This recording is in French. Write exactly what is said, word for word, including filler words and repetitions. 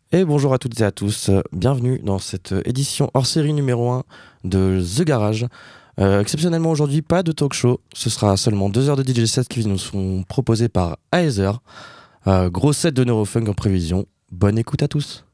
Et bonjour à toutes et à tous, euh, bienvenue dans cette euh, édition hors série numéro un de The Garage. Euh, exceptionnellement aujourd'hui, pas de talk show, ce sera seulement deux heures de D J set qui nous sont proposées par Aether. Euh, gros set de Neurofunk en prévision, bonne écoute à tous.